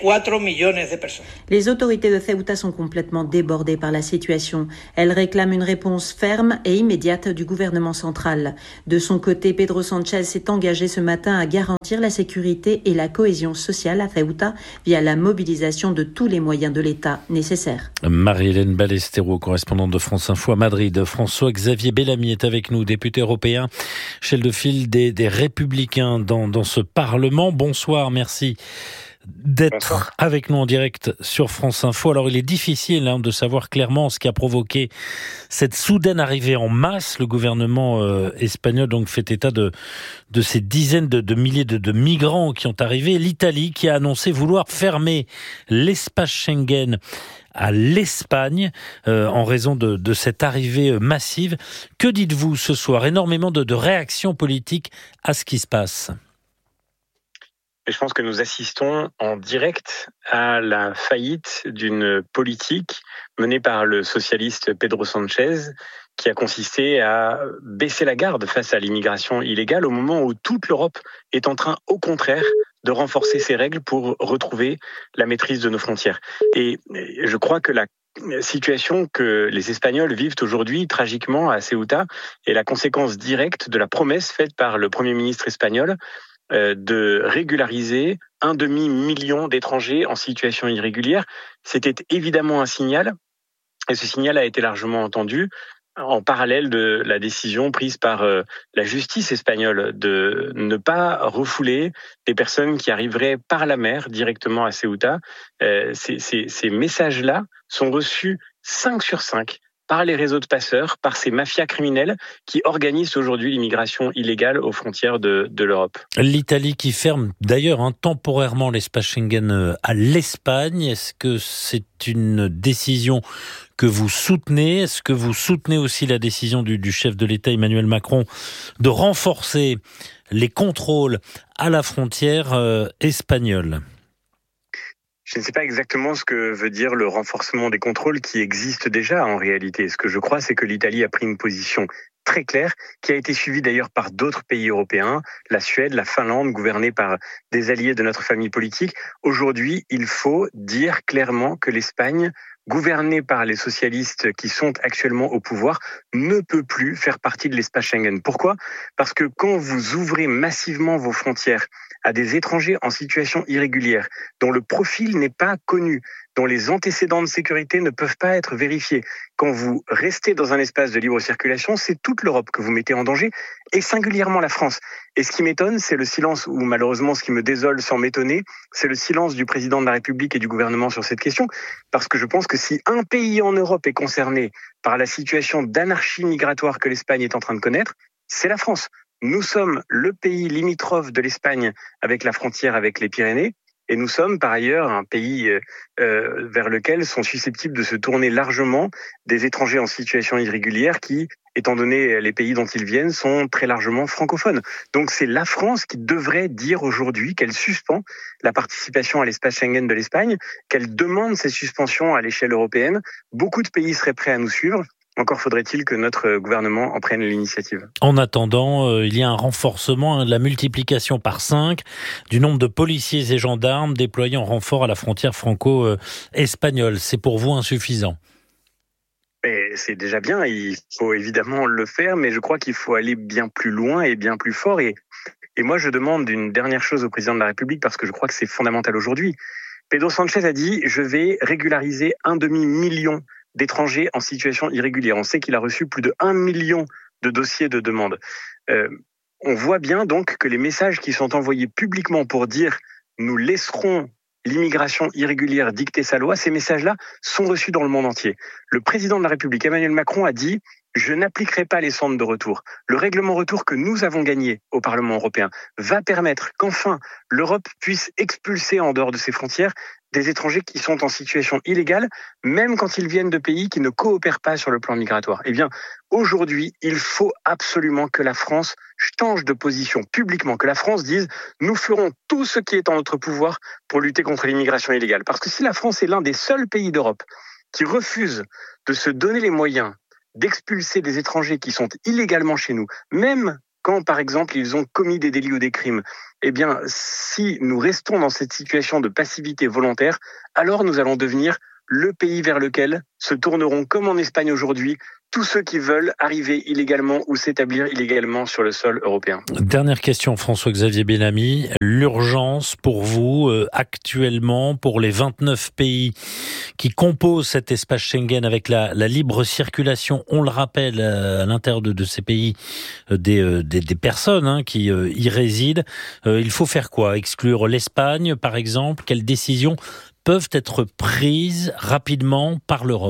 Les autorités de Ceuta sont complètement débordées par la situation. Elles réclament une réponse ferme et immédiate du gouvernement central. De son côté, Pedro Sánchez s'est engagé ce matin à garantir la sécurité et la cohésion sociale à Ceuta via la mobilisation de tous les moyens de l'État nécessaires. Marie-Hélène Ballesteros, correspondante de France Info à Madrid. François-Xavier Bellamy est avec nous, député européen, chef de file des, des Républicains dans, dans ce Parlement. Bonsoir, merci d'être Bonsoir. Avec nous en direct sur France Info. Alors, il est difficile hein, de savoir clairement ce qui a provoqué cette soudaine arrivée en masse. Le gouvernement euh, espagnol donc fait état de, de ces dizaines de, de milliers de, de migrants qui ont arrivé. L'Italie qui a annoncé vouloir fermer l'espace Schengen à l'Espagne euh, en raison de, de cette arrivée massive. Que dites-vous ce soir ? Énormément de, de réactions politiques à ce qui se passe. Et je pense que nous assistons en direct à la faillite d'une politique menée par le socialiste Pedro Sánchez, qui a consisté à baisser la garde face à l'immigration illégale au moment où toute l'Europe est en train, au contraire, de renforcer ses règles pour retrouver la maîtrise de nos frontières. Et je crois que la situation que les Espagnols vivent aujourd'hui tragiquement à Ceuta est la conséquence directe de la promesse faite par le Premier ministre espagnol de régulariser un demi-million d'étrangers en situation irrégulière. C'était évidemment un signal, et ce signal a été largement entendu en parallèle de la décision prise par la justice espagnole de ne pas refouler des personnes qui arriveraient par la mer directement à Ceuta. Ces, ces, ces messages-là sont reçus cinq sur cinq par les réseaux de passeurs, par ces mafias criminelles qui organisent aujourd'hui l'immigration illégale aux frontières de, de l'Europe. L'Italie qui ferme d'ailleurs hein, temporairement l'espace Schengen à l'Espagne. Est-ce que c'est une décision que vous soutenez ? Est-ce que vous soutenez aussi la décision du, du chef de l'État Emmanuel Macron de renforcer les contrôles à la frontière euh, espagnole ? Je ne sais pas exactement ce que veut dire le renforcement des contrôles qui existent déjà en réalité. Ce que je crois, c'est que l'Italie a pris une position très claire, qui a été suivie d'ailleurs par d'autres pays européens, la Suède, la Finlande, gouvernée par des alliés de notre famille politique. Aujourd'hui, il faut dire clairement que l'Espagne, gouvernée par les socialistes qui sont actuellement au pouvoir, ne peut plus faire partie de l'espace Schengen. Pourquoi ? Parce que quand vous ouvrez massivement vos frontières à des étrangers en situation irrégulière, dont le profil n'est pas connu, dont les antécédents de sécurité ne peuvent pas être vérifiés, quand vous restez dans un espace de libre circulation, c'est toute l'Europe que vous mettez en danger, et singulièrement la France. Et ce qui m'étonne, c'est le silence, ou malheureusement ce qui me désole sans m'étonner, c'est le silence du président de la République et du gouvernement sur cette question, parce que je pense que si un pays en Europe est concerné par la situation d'anarchie migratoire que l'Espagne est en train de connaître, c'est la France. Nous sommes le pays limitrophe de l'Espagne avec la frontière avec les Pyrénées. Et nous sommes par ailleurs un pays euh, vers lequel sont susceptibles de se tourner largement des étrangers en situation irrégulière qui, étant donné les pays dont ils viennent, sont très largement francophones. Donc c'est la France qui devrait dire aujourd'hui qu'elle suspend la participation à l'espace Schengen de l'Espagne, qu'elle demande ces suspensions à l'échelle européenne. Beaucoup de pays seraient prêts à nous suivre. Encore faudrait-il que notre gouvernement en prenne l'initiative. En attendant, euh, il y a un renforcement, hein, de la multiplication par cinq du nombre de policiers et gendarmes déployés en renfort à la frontière franco-espagnole. C'est pour vous insuffisant ? Mais c'est déjà bien, il faut évidemment le faire, mais je crois qu'il faut aller bien plus loin et bien plus fort. Et, et moi, je demande une dernière chose au président de la République parce que je crois que c'est fondamental aujourd'hui. Pedro Sanchez a dit « Je vais régulariser un demi-million d'étrangers en situation irrégulière ». On sait qu'il a reçu plus de un million de dossiers de demande. Euh, on voit bien donc que les messages qui sont envoyés publiquement pour dire « Nous laisserons l'immigration irrégulière dicter sa loi », ces messages-là sont reçus dans le monde entier. Le président de la République, Emmanuel Macron, a dit « Je n'appliquerai pas les centres de retour ». Le règlement retour que nous avons gagné au Parlement européen va permettre qu'enfin l'Europe puisse expulser en dehors de ses frontières des étrangers qui sont en situation illégale, même quand ils viennent de pays qui ne coopèrent pas sur le plan migratoire. Eh bien, aujourd'hui, il faut absolument que la France change de position publiquement, que la France dise « Nous ferons tout ce qui est en notre pouvoir pour lutter contre l'immigration illégale ». Parce que si la France est l'un des seuls pays d'Europe qui refuse de se donner les moyens d'expulser des étrangers qui sont illégalement chez nous, même quand, par exemple, ils ont commis des délits ou des crimes, eh bien, si nous restons dans cette situation de passivité volontaire, alors nous allons devenir le pays vers lequel se tourneront, comme en Espagne aujourd'hui, tous ceux qui veulent arriver illégalement ou s'établir illégalement sur le sol européen. Dernière question, François-Xavier Bellamy. L'urgence pour vous, euh, actuellement, pour les vingt-neuf pays qui composent cet espace Schengen avec la, la libre circulation, on le rappelle, à l'intérieur de, de ces pays, euh, des, euh, des, des personnes hein, qui euh, y résident. Euh, il faut faire quoi ? Exclure l'Espagne, par exemple ? Quelles décisions peuvent être prises rapidement par l'Europe ?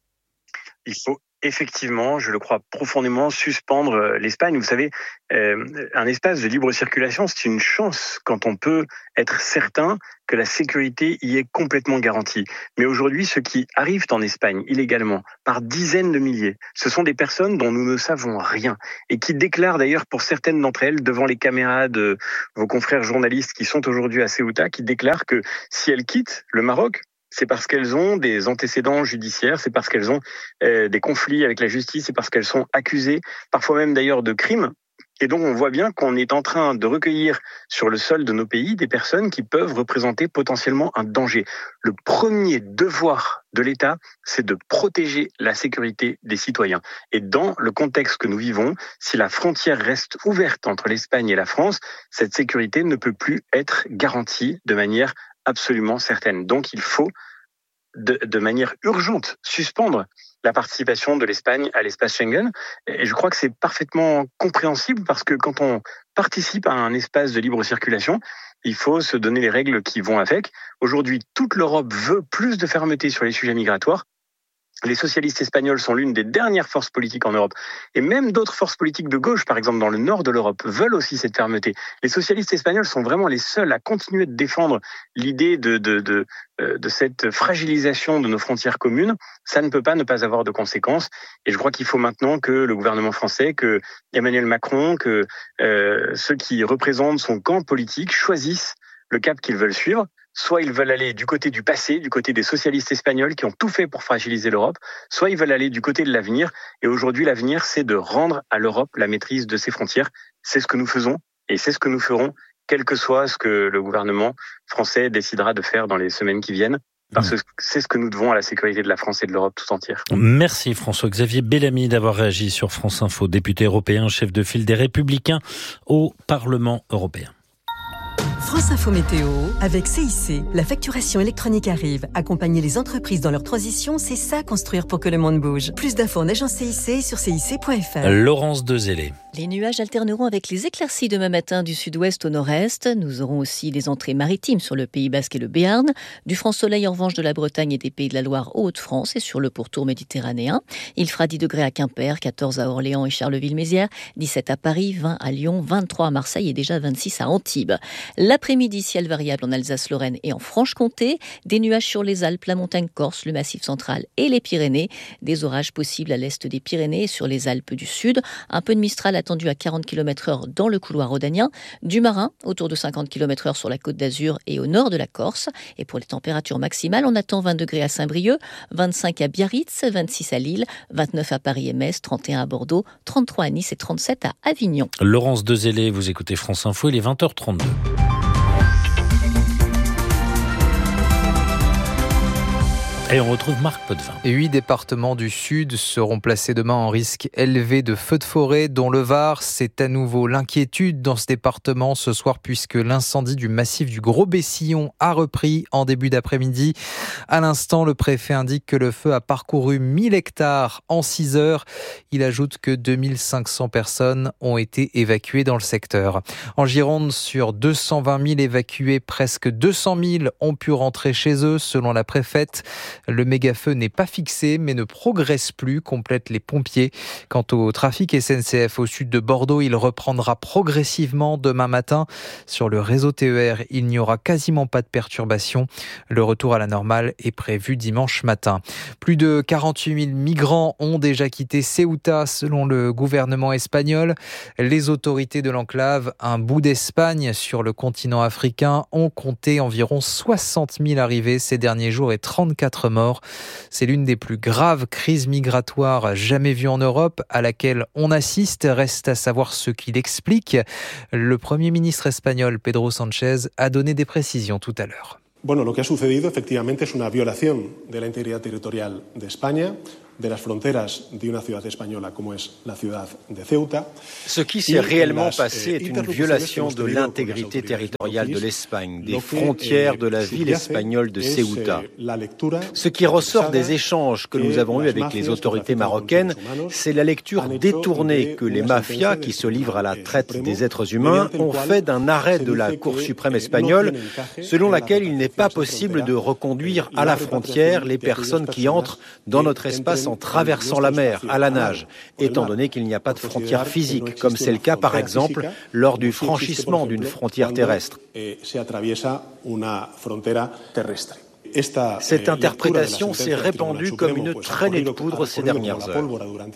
Il faut effectivement, je le crois profondément, suspendre l'Espagne. Vous savez, euh, un espace de libre circulation, c'est une chance quand on peut être certain que la sécurité y est complètement garantie. Mais aujourd'hui, ceux qui arrivent en Espagne illégalement, par dizaines de milliers, ce sont des personnes dont nous ne savons rien et qui déclarent d'ailleurs pour certaines d'entre elles devant les caméras de vos confrères journalistes qui sont aujourd'hui à Ceuta, qui déclarent que si elles quittent le Maroc, c'est parce qu'elles ont des antécédents judiciaires, c'est parce qu'elles ont euh, des conflits avec la justice, c'est parce qu'elles sont accusées, parfois même d'ailleurs de crimes. Et donc on voit bien qu'on est en train de recueillir sur le sol de nos pays des personnes qui peuvent représenter potentiellement un danger. Le premier devoir de l'État, c'est de protéger la sécurité des citoyens. Et dans le contexte que nous vivons, si la frontière reste ouverte entre l'Espagne et la France, cette sécurité ne peut plus être garantie de manière absolument certaine. Donc il faut de, de manière urgente suspendre la participation de l'Espagne à l'espace Schengen. Et je crois que c'est parfaitement compréhensible parce que quand on participe à un espace de libre circulation, il faut se donner les règles qui vont avec. Aujourd'hui, toute l'Europe veut plus de fermeté sur les sujets migratoires. Les socialistes espagnols sont l'une des dernières forces politiques en Europe. Et même d'autres forces politiques de gauche, par exemple dans le nord de l'Europe, veulent aussi cette fermeté. Les socialistes espagnols sont vraiment les seuls à continuer de défendre l'idée de, de, de, de cette fragilisation de nos frontières communes. Ça ne peut pas ne pas avoir de conséquences. Et je crois qu'il faut maintenant que le gouvernement français, que Emmanuel Macron, que euh, ceux qui représentent son camp politique choisissent le cap qu'ils veulent suivre. Soit ils veulent aller du côté du passé, du côté des socialistes espagnols qui ont tout fait pour fragiliser l'Europe, soit ils veulent aller du côté de l'avenir. Et aujourd'hui, l'avenir, c'est de rendre à l'Europe la maîtrise de ses frontières. C'est ce que nous faisons et c'est ce que nous ferons, quel que soit ce que le gouvernement français décidera de faire dans les semaines qui viennent. Parce que c'est ce que nous devons à la sécurité de la France et de l'Europe tout entière. Merci François-Xavier Bellamy d'avoir réagi sur France Info, député européen, chef de file des Républicains au Parlement européen. France Info Météo, avec C I C. La facturation électronique arrive. Accompagner les entreprises dans leur transition, c'est ça construire pour que le monde bouge. Plus d'infos en agence C I C sur C I C point F R. Laurence Dezellé. Les nuages alterneront avec les éclaircies demain matin du sud-ouest au nord-est. Nous aurons aussi les entrées maritimes sur le Pays Basque et le Béarn. Du franc soleil en revanche de la Bretagne et des Pays de la Loire aux Hauts-de-France et sur le pourtour méditerranéen. Il fera dix degrés à Quimper, quatorze à Orléans et Charleville-Mézières, dix-sept à Paris, vingt à Lyon, vingt-trois à Marseille et déjà vingt-six à Antibes. L'après-midi, ciel variable en Alsace-Lorraine et en Franche-Comté. Des nuages sur les Alpes, la montagne corse, le massif central et les Pyrénées. Des orages possibles à l'est des Pyrénées et sur les Alpes du Sud. Un peu de Mistral attendu à quarante kilomètres heure dans le couloir rhodanien. Du marin autour de cinquante kilomètres heure sur la Côte d'Azur et au nord de la Corse. Et pour les températures maximales, on attend vingt degrés à Saint-Brieuc, vingt-cinq à Biarritz, vingt-six à Lille, vingt-neuf à Paris et Metz, trente et un à Bordeaux, trente-trois à Nice et trente-sept à Avignon. Laurence Dezellé, vous écoutez France Info, il est vingt heures trente-deux. Et on retrouve Marc Potvin. Huit départements du Sud seront placés demain en risque élevé de feux de forêt, dont le Var. C'est à nouveau l'inquiétude dans ce département ce soir puisque l'incendie du massif du Gros-Bessillon a repris en début d'après-midi. À l'instant, le préfet indique que le feu a parcouru mille hectares en six heures. Il ajoute que deux mille cinq cents personnes ont été évacuées dans le secteur. En Gironde, sur deux cent vingt mille évacués, presque deux cent mille ont pu rentrer chez eux, selon la préfète. Le méga-feu n'est pas fixé, mais ne progresse plus, complètent les pompiers. Quant au trafic S N C F au sud de Bordeaux, il reprendra progressivement demain matin. Sur le réseau T E R, il n'y aura quasiment pas de perturbations. Le retour à la normale est prévu dimanche matin. Plus de quarante-huit mille migrants ont déjà quitté Ceuta, selon le gouvernement espagnol. Les autorités de l'enclave, un bout d'Espagne sur le continent africain, ont compté environ soixante mille arrivées ces derniers jours et trente-quatre morts. C'est l'une des plus graves crises migratoires jamais vues en Europe, à laquelle on assiste. Reste à savoir ce qu'il explique. Le Premier ministre espagnol Pedro Sánchez a donné des précisions tout à l'heure. Bueno, lo que ha sucedido efectivamente es una violación de la integridad territorial de España, de las fronteras de una ciudad española como es la ciudad de Ceuta. Ce qui s'est réellement passé est une violation de l'intégrité territoriale de l'Espagne, des frontières de la ville espagnole de Ceuta. Ce qui ressort des échanges que nous avons eus avec les autorités marocaines, c'est la lecture détournée que les mafias qui se livrent à la traite des êtres humains ont fait d'un arrêt de la Cour suprême espagnole, selon laquelle il n'est pas possible de reconduire à la frontière les personnes qui entrent dans notre espace en traversant la mer à la nage, étant donné qu'il n'y a pas de frontière physique, comme c'est le cas par exemple lors du franchissement d'une frontière terrestre. Cette interprétation s'est répandue comme une traînée de poudre ces dernières heures.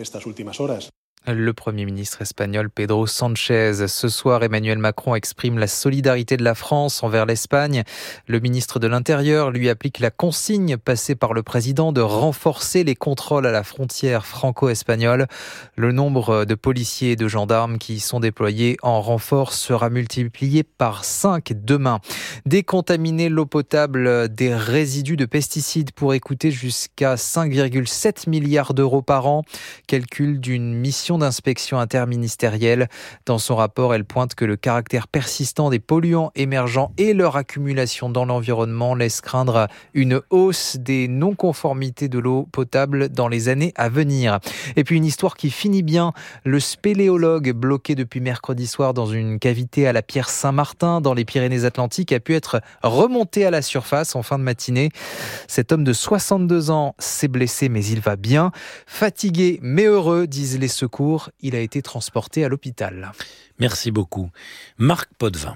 Le Premier ministre espagnol Pedro Sánchez. Ce soir, Emmanuel Macron exprime la solidarité de la France envers l'Espagne. Le ministre de l'Intérieur lui applique la consigne passée par le président de renforcer les contrôles à la frontière franco-espagnole. Le nombre de policiers et de gendarmes qui y sont déployés en renfort sera multiplié par cinq demain. Décontaminer l'eau potable des résidus de pesticides pourrait coûter jusqu'à cinq virgule sept milliards d'euros par an. Calcul d'une mission d'inspection interministérielle. Dans son rapport, elle pointe que le caractère persistant des polluants émergents et leur accumulation dans l'environnement laisse craindre une hausse des non-conformités de l'eau potable dans les années à venir. Et puis une histoire qui finit bien. Le spéléologue bloqué depuis mercredi soir dans une cavité à la Pierre Saint-Martin dans les Pyrénées-Atlantiques a pu être remonté à la surface en fin de matinée. Cet homme de soixante-deux ans s'est blessé mais il va bien. Fatigué mais heureux, disent les secours. Il a été transporté à l'hôpital. Merci beaucoup. Marc Potvin.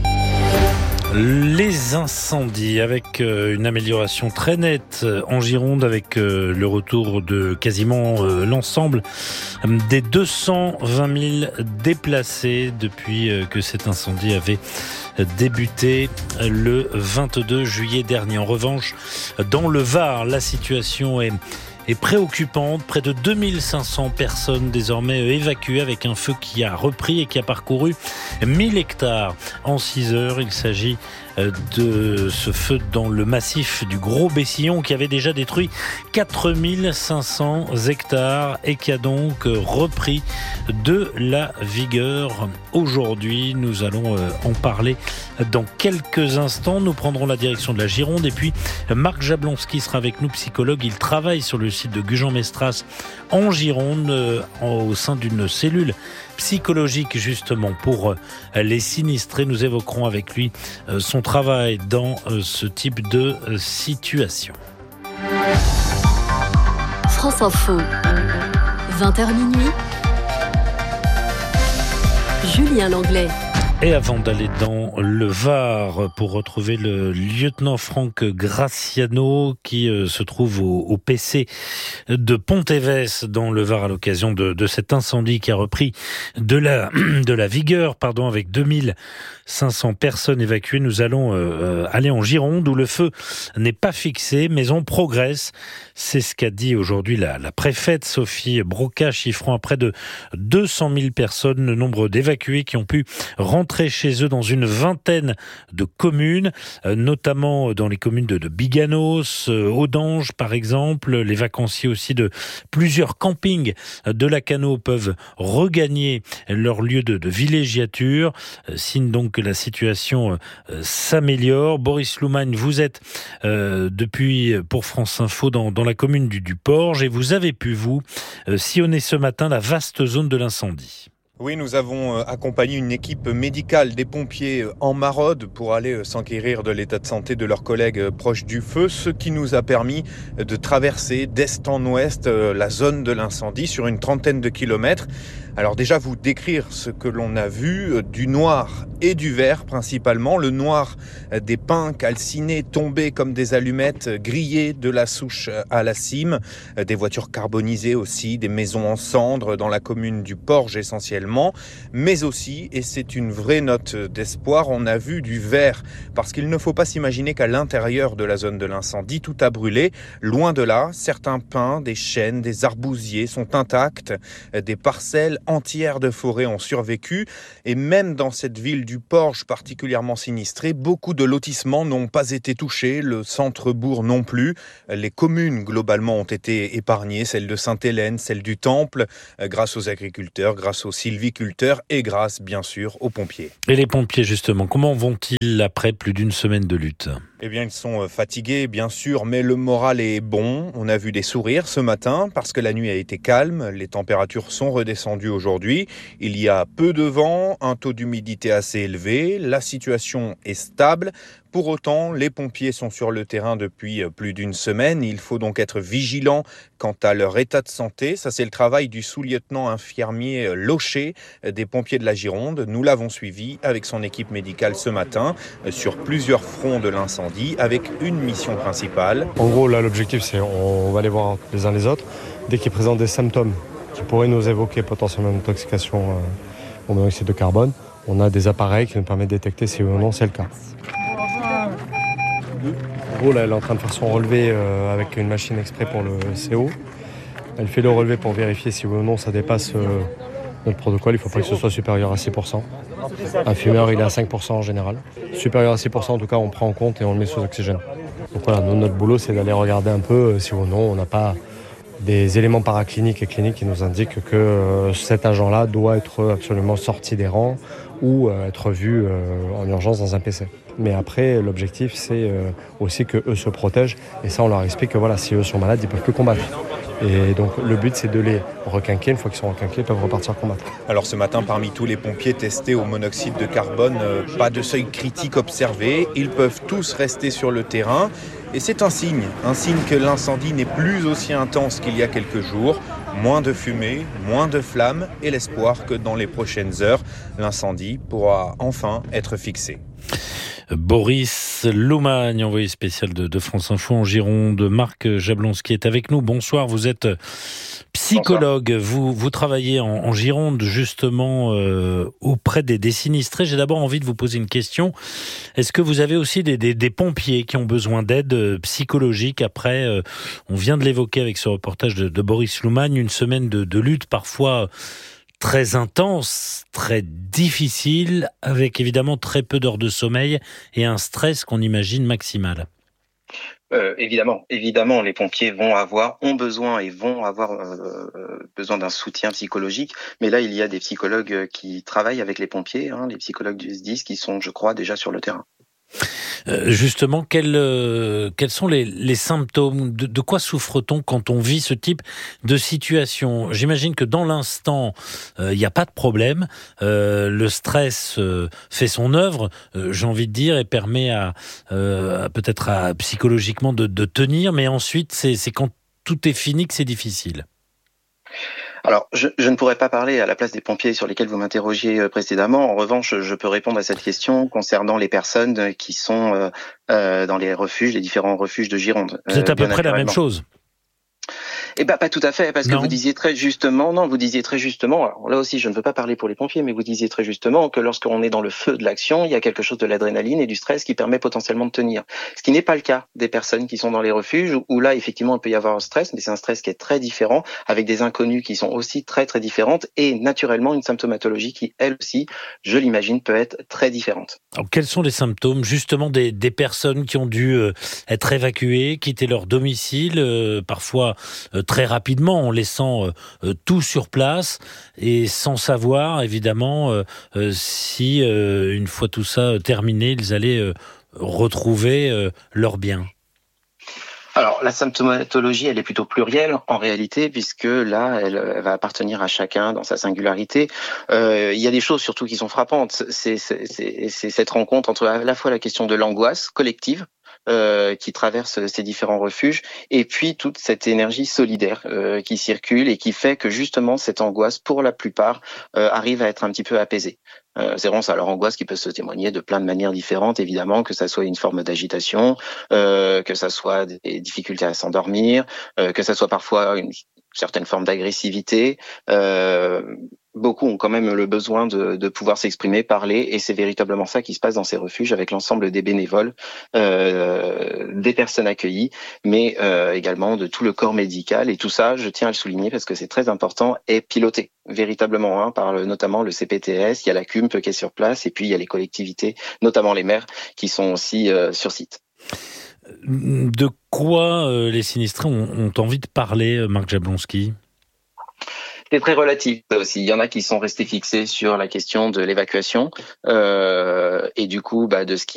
Les incendies avec une amélioration très nette en Gironde avec le retour de quasiment l'ensemble des deux cent vingt mille déplacés depuis que cet incendie avait débuté le vingt-deux juillet dernier. En revanche, dans le Var, la situation est est préoccupante. Près de deux mille cinq cents personnes désormais évacuées avec un feu qui a repris et qui a parcouru mille hectares en six heures. Il s'agit de ce feu dans le massif du Gros-Bessillon qui avait déjà détruit quatre mille cinq cents hectares et qui a donc repris de la vigueur aujourd'hui. Nous allons en parler dans quelques instants. Nous prendrons la direction de la Gironde et puis Marc Jablonski sera avec nous, psychologue. Il travaille sur le site de Gujan-Mestras en Gironde au sein d'une cellule psychologique justement pour les sinistrés. Nous évoquerons avec lui son travail dans ce type de situation. France Info, vingt heures minuit, Julien Langlais. Et avant d'aller dans le Var pour retrouver le lieutenant Franck Graciano qui euh, se trouve au, au P C de Pont-Évès dans le Var à l'occasion de, de cet incendie qui a repris de la, de la vigueur, pardon, avec deux mille cinq cents personnes évacuées. Nous allons euh, aller en Gironde où le feu n'est pas fixé mais on progresse. C'est ce qu'a dit aujourd'hui la, la préfète Sophie Broca, chiffrant à près de deux cent mille personnes le nombre d'évacués qui ont pu rentrer chez eux dans une vingtaine de communes, notamment dans les communes de, de Biganos, Audange par exemple. Les vacanciers aussi de plusieurs campings de Lacanau peuvent regagner leur lieu de, de villégiature, signe donc que la situation euh, s'améliore. Boris Loumagne, vous êtes euh, depuis pour France Info dans, dans la commune du, du Porge et vous avez pu, vous, euh, sillonner ce matin la vaste zone de l'incendie. Oui, nous avons accompagné une équipe médicale des pompiers en maraude pour aller s'enquérir de l'état de santé de leurs collègues proches du feu, ce qui nous a permis de traverser d'est en ouest la zone de l'incendie sur une trentaine de kilomètres. Alors déjà, vous décrire ce que l'on a vu, du noir et du vert principalement. Le noir, des pins calcinés tombés comme des allumettes, grillés de la souche à la cime, des voitures carbonisées aussi, des maisons en cendres dans la commune du Porge essentiellement, mais aussi, et c'est une vraie note d'espoir, on a vu du vert, parce qu'il ne faut pas s'imaginer qu'à l'intérieur de la zone de l'incendie, tout a brûlé. Loin de là, certains pins, des chênes, des arbousiers sont intacts, des parcelles entières de forêt ont survécu, et même dans cette ville du Porge particulièrement sinistrée, beaucoup de lotissements n'ont pas été touchés, le centre-bourg non plus. Les communes globalement ont été épargnées, celle de Sainte-Hélène, celle du Temple, grâce aux agriculteurs, grâce aux sylviculteurs et grâce bien sûr aux pompiers. Et les pompiers justement, comment vont-ils après plus d'une semaine de lutte ? Eh bien, ils sont fatigués, bien sûr, mais le moral est bon. On a vu des sourires ce matin parce que la nuit a été calme. Les températures sont redescendues aujourd'hui. Il y a peu de vent, un taux d'humidité assez élevé. La situation est stable. Pour autant, les pompiers sont sur le terrain depuis plus d'une semaine. Il faut donc être vigilant quant à leur état de santé. Ça, c'est le travail du sous-lieutenant infirmier Locher des pompiers de la Gironde. Nous l'avons suivi avec son équipe médicale ce matin sur plusieurs fronts de l'incendie avec une mission principale. En gros, là, l'objectif, c'est on va aller voir les uns les autres. Dès qu'ils présentent des symptômes qui pourraient nous évoquer potentiellement une intoxication euh, au monoxyde de carbone, on a des appareils qui nous permettent de détecter si oui ou non c'est le cas. En gros, là, elle est en train de faire son relevé euh, avec une machine exprès pour le C O. Elle fait le relevé pour vérifier si oui ou non ça dépasse euh, notre protocole. Il ne faut pas que ce soit supérieur à six pour cent. Un fumeur, il est à cinq pour cent en général. Supérieur à six pour cent, en tout cas, on prend en compte et on le met sous oxygène. Donc voilà, nous, notre boulot, c'est d'aller regarder un peu euh, si oui ou non on n'a pas des éléments paracliniques et cliniques qui nous indiquent que euh, cet agent-là doit être absolument sorti des rangs ou euh, être vu euh, en urgence dans un P C. Mais après, l'objectif, c'est euh, aussi qu'eux se protègent. Et ça, on leur explique que voilà, si eux sont malades, ils ne peuvent plus combattre. Et donc, le but, c'est de les requinquer. Une fois qu'ils sont requinqués, ils peuvent repartir combattre. Alors, ce matin, parmi tous les pompiers testés au monoxyde de carbone, euh, pas de seuil critique observé. Ils peuvent tous rester sur le terrain. Et c'est un signe, un signe que l'incendie n'est plus aussi intense qu'il y a quelques jours. Moins de fumée, moins de flammes et l'espoir que dans les prochaines heures, l'incendie pourra enfin être fixé. Boris Loumagne, envoyé spécial de, de France Info en Gironde. Marc Jablonski est avec nous. Bonsoir, vous êtes psychologue. Vous, vous travaillez en, en Gironde justement euh, auprès des, des sinistrés. J'ai d'abord envie de vous poser une question. Est-ce que vous avez aussi des, des, des pompiers qui ont besoin d'aide psychologique après, euh, on vient de l'évoquer avec ce reportage de, de Boris Loumagne, une semaine de, de lutte parfois très intense, très difficile, avec évidemment très peu d'heures de sommeil et un stress qu'on imagine maximal. Euh, évidemment, évidemment, les pompiers vont avoir, ont besoin et vont avoir euh, besoin d'un soutien psychologique. Mais là, il y a des psychologues qui travaillent avec les pompiers, hein, les psychologues du S D I S qui sont, je crois, déjà sur le terrain. Euh, justement, quels, euh, quels sont les, les symptômes ? de, de quoi souffre-t-on quand on vit ce type de situation ? J'imagine que dans l'instant, il euh, n'y a pas de problème. Euh, le stress euh, fait son œuvre, euh, j'ai envie de dire, et permet à, euh, peut-être à, psychologiquement de, de tenir. Mais ensuite, c'est, c'est quand tout est fini que c'est difficile. Alors, je, je ne pourrais pas parler à la place des pompiers sur lesquels vous m'interrogiez précédemment. En revanche, je peux répondre à cette question concernant les personnes qui sont euh, dans les refuges, les différents refuges de Gironde. C'est à peu près la même chose. Eh ben pas tout à fait, parce que non. vous disiez très justement, non, vous disiez très justement, alors là aussi je ne veux pas parler pour les pompiers, mais vous disiez très justement que lorsqu'on est dans le feu de l'action, il y a quelque chose de l'adrénaline et du stress qui permet potentiellement de tenir. Ce qui n'est pas le cas des personnes qui sont dans les refuges, où là effectivement il peut y avoir un stress, mais c'est un stress qui est très différent, avec des inconnues qui sont aussi très très différentes, et naturellement une symptomatologie qui elle aussi, je l'imagine, peut être très différente. Alors, quels sont les symptômes justement des, des personnes qui ont dû euh, être évacuées, quitter leur domicile, euh, parfois euh, très rapidement, en laissant euh, tout sur place et sans savoir évidemment euh, euh, si euh, une fois tout ça terminé, ils allaient euh, retrouver euh, leurs biens. Alors, la symptomatologie, elle est plutôt plurielle en réalité, puisque là, elle, elle va appartenir à chacun dans sa singularité. Euh, il y a des choses surtout qui sont frappantes. C'est, c'est, c'est, c'est cette rencontre entre à la fois la question de l'angoisse collective, Euh, qui traverse ces différents refuges, et puis toute cette énergie solidaire euh, qui circule et qui fait que justement cette angoisse, pour la plupart, euh, arrive à être un petit peu apaisée. Euh, c'est vraiment ça, leur angoisse qui peut se témoigner de plein de manières différentes, évidemment, que ça soit une forme d'agitation, euh, que ça soit des difficultés à s'endormir, euh, que ça soit parfois une certaine forme d'agressivité. Euh, beaucoup ont quand même le besoin de, de pouvoir s'exprimer, parler, et c'est véritablement ça qui se passe dans ces refuges avec l'ensemble des bénévoles, euh, des personnes accueillies, mais euh, également de tout le corps médical. Et tout ça, je tiens à le souligner parce que c'est très important, est piloté véritablement hein, par le, notamment le C P T S. Il y a la C U M P qui est sur place, et puis il y a les collectivités, notamment les maires, qui sont aussi euh, sur site. De quoi euh, les sinistrés ont, ont envie de parler, Marc Jablonski ? C'est très relatif aussi. Il y en a qui sont restés fixés sur la question de l'évacuation euh, et du coup bah, de ce qui